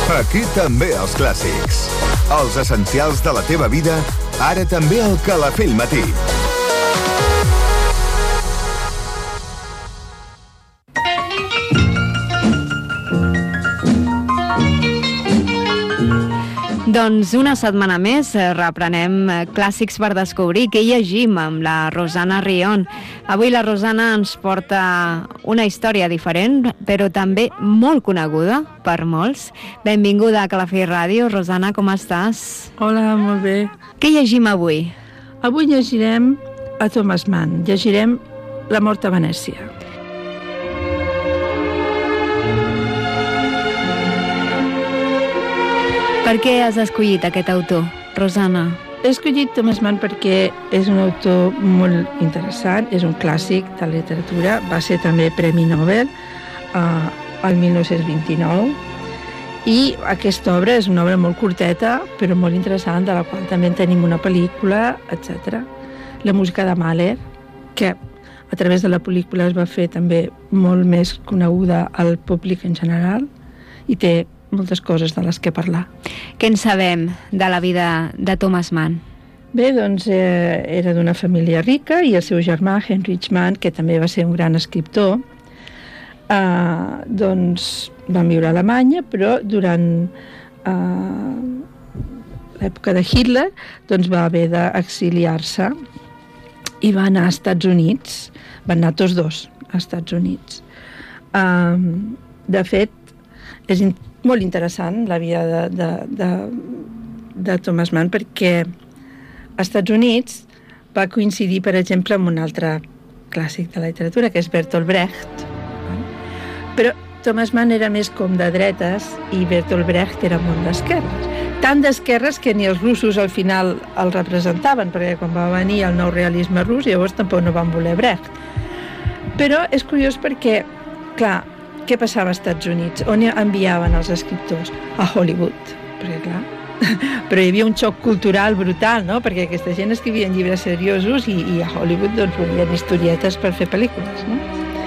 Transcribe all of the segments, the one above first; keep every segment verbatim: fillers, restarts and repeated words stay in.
Aquí també els clàssics. Els essencials de la teva vida, ara també al Calafell Matí. Doncs una setmana més reprenem clàssics per descobrir. Què llegim amb la Rosana Rion? Avui la Rosana ens porta una història diferent, però també molt coneguda per molts. Benvinguda a Calafell Ràdio. Rosana, com estàs? Hola, molt bé. Què llegim avui? Avui llegirem a Thomas Mann. Llegirem La mort a Venècia. Per què has escollit aquest autor, Rosana? He escollit Thomas Mann perquè és un autor molt interessant, és un clàssic de la literatura, va ser també Premi Nobel eh, el mil nou-cents vint-i-nou, i aquesta obra és una obra molt curteta, però molt interessant, de la qual també en tenim una pel·lícula, etcètera. La música de Mahler, que a través de la pel·lícula es va fer també molt més coneguda al públic en general, i té moltes coses de les que parlar. Què en sabem de la vida de Thomas Mann? Bé, doncs eh, era d'una família rica, i el seu germà, Heinrich Mann, que també va ser un gran escriptor, eh, doncs van viure a Alemanya, però durant eh, l'època de Hitler doncs va haver d'exiliar-se i va anar als Estats Units. Van anar tots dos als Estats Units. Eh, de fet, és interessant, molt interessant la vida de, de, de, de Thomas Mann, perquè als Estats Units va coincidir, per exemple, amb un altre clàssic de la literatura, que és Bertolt Brecht. Però Thomas Mann era més com de dretes i Bertolt Brecht era molt d'esquerres. Tant d'esquerres que ni els russos al final el representaven, perquè quan va venir el nou realisme rus, llavors tampoc no van voler Brecht. Però és curiós perquè, clar, què passava als Estats Units? On enviaven els escriptors? A Hollywood, perquè clar, però hi havia un xoc cultural brutal, no? Perquè aquesta gent escrivia llibres seriosos i, i a Hollywood doncs volien historietes per fer pel·lícules, no?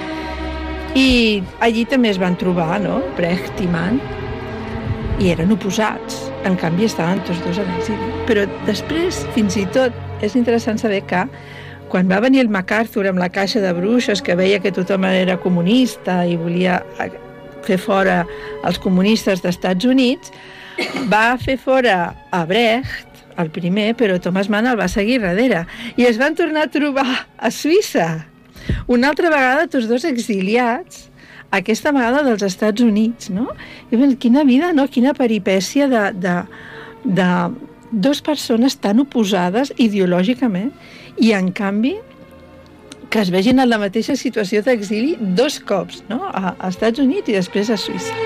I allí també es van trobar, no? Brecht i Mann, i eren oposats, en canvi estaven tots dos a l'exili. Però després, fins i tot, és interessant saber que quan va venir el MacArthur amb la caixa de bruixes, que veia que tothom era comunista i volia fer fora els comunistes dels Estats Units, va fer fora a Brecht, el primer, però Thomas Mann el va seguir darrere. I es van tornar a trobar a Suïssa. Una altra vegada, tots dos exiliats, aquesta vegada dels Estats Units, no? I ben, quina vida, no? Quina peripècia de, de, de dues persones tan oposades ideològicament, i en canvi que es vegin en la mateixa situació d'exili dos cops, no? A, a Estats Units i després a Suïssa.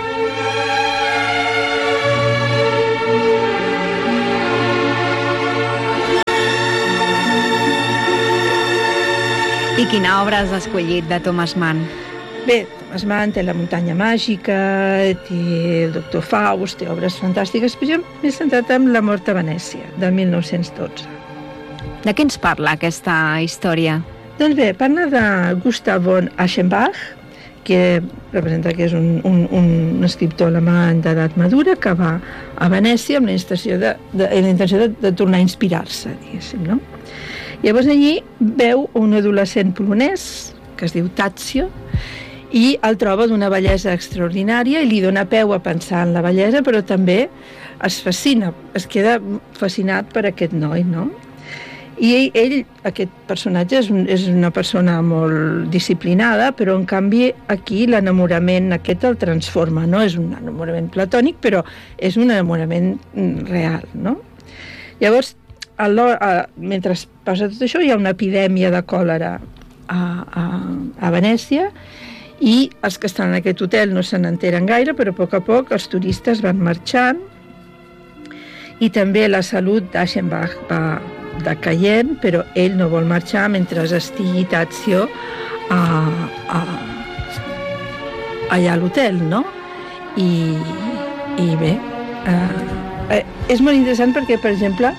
I quina obra has escollit de Thomas Mann? Bé, Thomas Mann té La muntanya màgica, té El doctor Faust, té obres fantàstiques, però jo m'he centrat en La mort a Venècia, del mil nou-cents dotze. De què ens parla aquesta història? Doncs bé, parla de Gustav von Aschenbach, que representa que és un, un, un escriptor alemany d'edat madura que va a Venècia amb la intenció de, de, la intenció de, de tornar a inspirar-se, diguéssim, no? Llavors allí veu un adolescent polonès que es diu Tadzio i el troba d'una bellesa extraordinària i li dona peu a pensar en la bellesa, però també es fascina, es queda fascinat per aquest noi, no? I ell, ell aquest personatge, és, un, és una persona molt disciplinada, però en canvi aquí l'enamorament aquest el transforma, no? És un enamorament platònic, però és un enamorament real, no? Llavors, el, a, mentre passa tot això, hi ha una epidèmia de còlera a, a, a Venècia, i els que estan en aquest hotel no se n'enteren gaire, però a poc a poc els turistes van marxant, i també la salut d'Aschenbach va decaient, però ell no vol marxar mentre estigui Tadzio a, a, allà a l'hotel, no? I, i bé, eh, és molt interessant perquè, per exemple,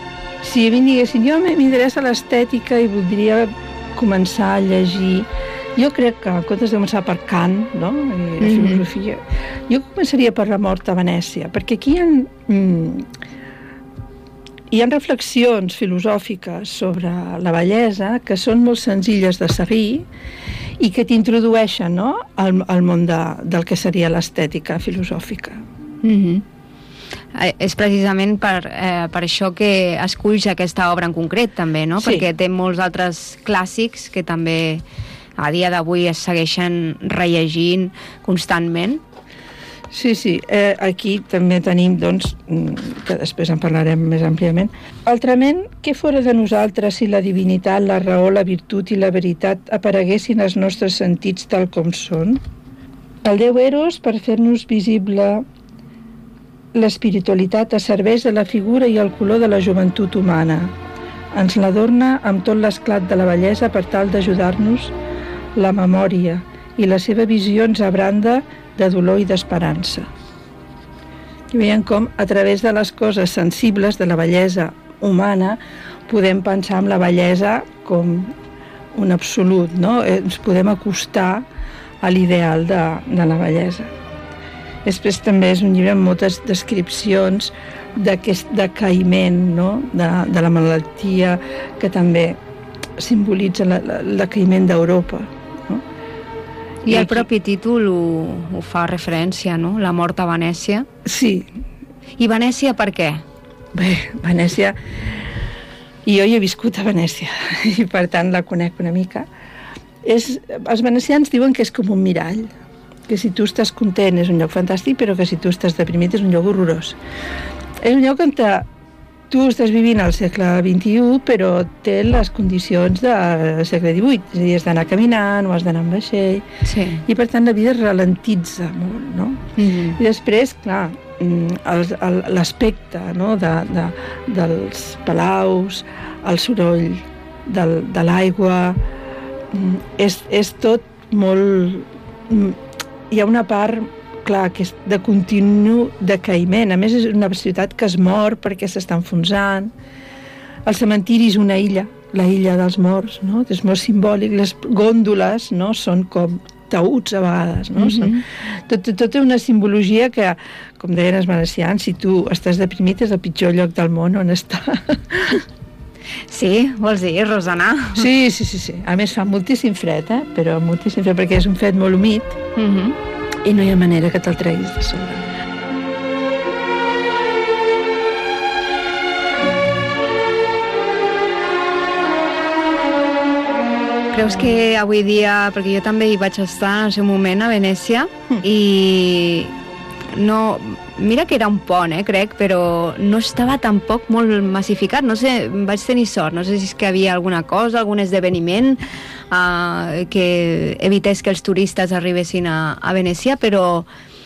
si a mi diguessin, jo m'interessa l'estètica i voldria començar a llegir Jo crec que, en comptes de començar per Kant, no?, i la mm-hmm. filosofia, jo començaria per la mort a Venècia, perquè aquí hi ha, mm, hi ha reflexions filosòfiques sobre la bellesa que són molt senzilles de seguir i que t'introdueixen, no?, al, al món de, del que seria l'estètica filosòfica. Mm-hmm. Eh, és precisament per, eh, per això que esculls aquesta obra en concret, també, no? Sí. Perquè té molts altres clàssics que també a dia d'avui es segueixen rellegint constantment. Sí, sí. Eh, aquí també tenim, doncs, que després en parlarem més àmpliament. Altrament, què fora de nosaltres si la divinitat, la raó, la virtut i la veritat apareguessin als nostres sentits tal com són? El déu Eros, per fer-nos visible l'espiritualitat, es serveix de la figura i el color de la joventut humana. Ens l'adorna amb tot l'esclat de la bellesa per tal d'ajudar-nos la memòria, i la seva visió ens abranda de dolor i d'esperança. I veiem com, a través de les coses sensibles de la bellesa humana, podem pensar en la bellesa com un absolut, no? Ens podem acostar a l'ideal de, de la bellesa. Després també és un llibre amb moltes descripcions d'aquest decaïment, no?, de, de la malaltia, que també simbolitza la, la, el decaïment d'Europa. No? I, I el aquí... propi títol ho, ho fa referència, no?, La mort a Venècia. Sí. I Venècia per què? Bé, Venècia... I jo hi he viscut a Venècia, i per tant la conec una mica. És... Els venecians diuen que és com un mirall, que si tu estàs content és un lloc fantàstic, però que si tu estàs deprimit és un lloc horrorós. És un lloc on te, tu estàs vivint al segle vint-i-u, però té les condicions del segle divuit, és a dir, has d'anar caminant o has d'anar amb vaixell, sí. I per tant la vida es ralentitza molt, no? Mm-hmm. I després, clar, l'aspecte, no?, de, de, dels palaus, el soroll del, de l'aigua, és, és tot molt... Hi ha una part, clar, que és de continu decaïment. A més, és una ciutat que es mor perquè s'està enfonsant. El cementiri és una illa, la illa dels morts, no? És molt simbòlic. Les gòndoles, no?, són com taüts a vegades, no? Mm-hmm. Són, tot, tot té una simbologia que, com deien els venecians, si tu estàs deprimit és el pitjor lloc del món on està. Sí, vols dir, Rosana? Sí, sí, sí, sí. A més fa moltíssim fred, eh? Però moltíssim fred, perquè és un fred molt humit, mm-hmm. I no hi ha manera que te'l treguis de sobre. Creus que avui dia, perquè jo també hi vaig estar en el seu moment a Venècia, mm. i no... Mira que era un pont, eh, crec, però no estava tampoc molt massificat. No sé, vaig tenir sort. No sé si és que havia alguna cosa, algun esdeveniment uh, que evités que els turistes arribessin a, a Venècia, però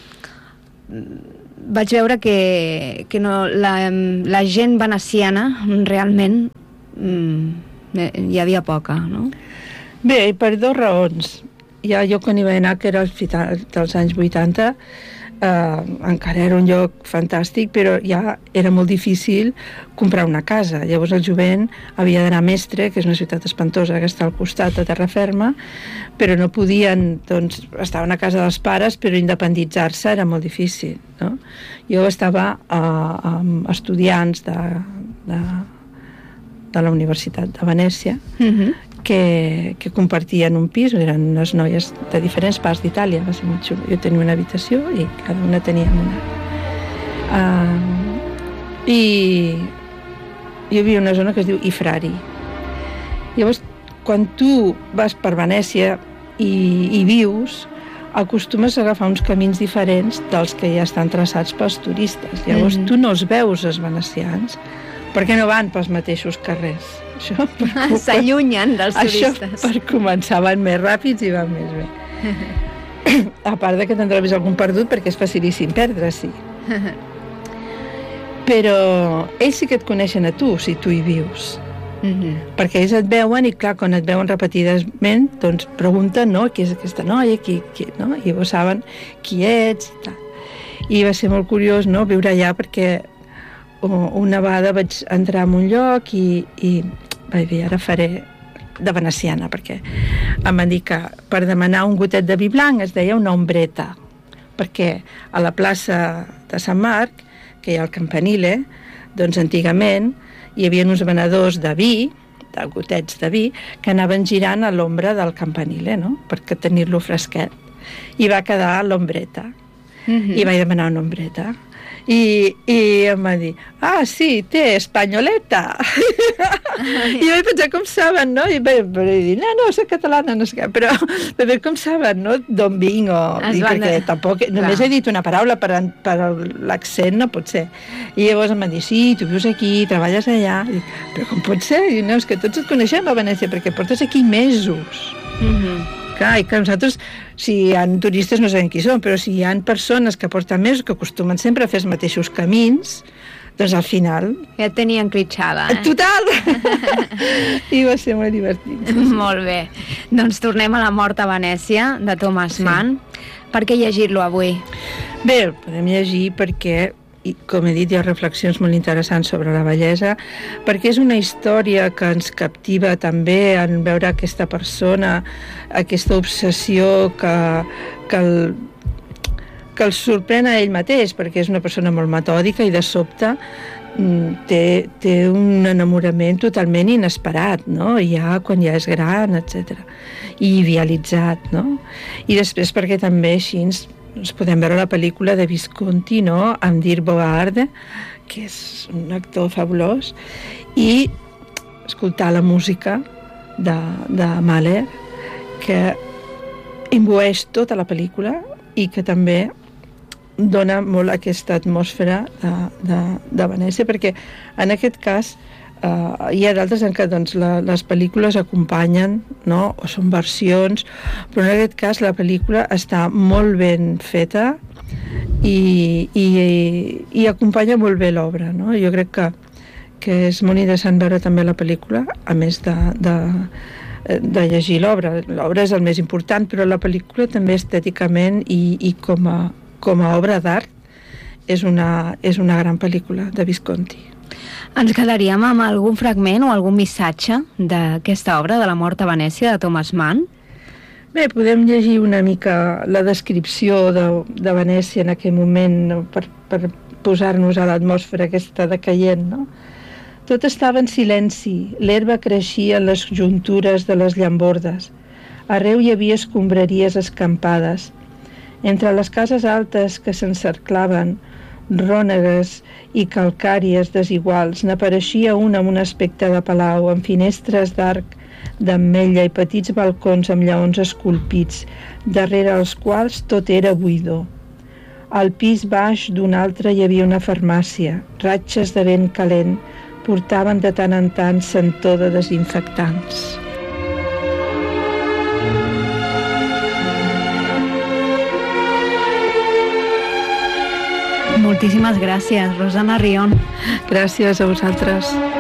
vaig veure que, que no, la, la gent veneciana realment mm, hi havia poca, no? Bé, per dues raons. Ja jo quan hi vaig anar, que era als anys vuitanta, Uh, encara era un lloc fantàstic, però ja era molt difícil comprar una casa. Llavors el jovent havia d'anar a Mestre, que és una ciutat espantosa que està al costat de Terraferma, però no podien, doncs, estaven a casa dels pares, però independitzar-se era molt difícil, no? Jo estava uh, amb estudiants de, de, de la Universitat de Venècia, mm-hmm. que, que compartien un pis, eren unes noies de diferents parts d'Itàlia, va ser molt xulo. Jo tenia una habitació i cada una teníem una. Uh, I hi havia una zona que es diu Ifrari. Llavors, quan tu vas per Venècia i, i vius, acostumes a agafar uns camins diferents dels que ja estan traçats pels turistes. Llavors, mm-hmm. tu no els veus, els venecians, perquè no van pels mateixos carrers. S'allunyen dels turistes. Això per començar van més ràpids i van més bé. A part de que te'n trobis algun perdut, perquè és facilíssim perdre, sí. Però ells sí que et coneixen a tu, si tu hi vius. Mm-hmm. Perquè ells et veuen i, clar, quan et veuen repetidament, doncs pregunten, no?, qui és aquesta noia, qui, qui, no? I llavors saben qui ets i tal. I va ser molt curiós, no?, viure allà, perquè una vegada vaig entrar en un lloc i, i vaig dir, ara faré de veneciana, perquè em van dir que per demanar un gotet de vi blanc es deia una ombreta, perquè a la plaça de Sant Marc, que hi ha el Campanile, doncs antigament hi havia uns venedors de vi, de gotets de vi, que anaven girant a l'ombra del Campanile, no?, perquè tenir-lo fresquet. I va quedar l'ombreta. Mm-hmm. I vaig demanar una ombreta. I, i em va dir, ah, sí, té espanyoleta. I jo vaig pensar, com saben, no? I vaig dir, no, no, soc catalana, no sé què, però, però com saben, no? D'on vinc, o... I perquè de... tampoc, només he dit una paraula, per, per l'accent no pot ser. I llavors em van dir, sí, tu vius aquí, treballes allà. I dic, però com pot ser? I no, és que tots et coneixem a Venècia, perquè portes aquí mesos. Mhm. Clar, i que nosaltres, si hi ha turistes no sabem qui són, però si hi ha persones que porten mesos, que acostumen sempre a fer els mateixos camins, doncs al final... Ja et tenien critxada, eh? Total! I va ser molt divertit. Molt bé. Doncs tornem a La mort a Venècia, de Thomas Mann. Sí. Per què llegir-lo avui? Bé, el podem llegir perquè, i com he dit, hi ha reflexions molt interessants sobre la bellesa, perquè és una història que ens captiva també en veure aquesta persona, aquesta obsessió que, que, el, que el sorprèn a ell mateix, perquè és una persona molt metòdica i de sobte té, té un enamorament totalment inesperat, no? Ja quan ja és gran, etcètera, i idealitzat, no? I després perquè també així ens Ens podem veure la pel·lícula de Visconti, no?, amb Dirk Bogarde, que és un actor fabulós, i escoltar la música de, de Mahler, que imbueix tota la pel·lícula i que també dona molt aquesta atmosfera de, de, de Venècia, perquè en aquest cas Uh, hi ha d'altres en què doncs, la, les pel·lícules acompanyen, no?, o són versions, però en aquest cas la pel·lícula està molt ben feta i, i, i acompanya molt bé l'obra, no? Jo crec que, que és molt interessant veure també la pel·lícula, a més de, de, de llegir l'obra. L'obra és el més important, però la pel·lícula també estèticament i, i com, a, com a obra d'art és una, és una gran pel·lícula de Visconti. Ens quedaríem amb algun fragment o algun missatge d'aquesta obra de La mort a Venècia, de Thomas Mann? Bé, podem llegir una mica la descripció de, de Venècia en aquell moment, no? per, per posar-nos a l'atmosfera aquesta decaient, no? Tot estava en silenci, l'herba creixia en les juntures de les llambordes. Arreu hi havia escombraries escampades. Entre les cases altes que s'encerclaven, rònegues i calcàries desiguals, n'apareixia una amb un aspecte de palau, amb finestres d'arc d'ametlla i petits balcons amb lleons esculpits, darrere els quals tot era buidor. Al pis baix d'un altre hi havia una farmàcia. Ratxes de vent calent portaven de tant en tant sentor de desinfectants. Moltíssimes gràcies, Rosana Rion. Gràcies a vosaltres.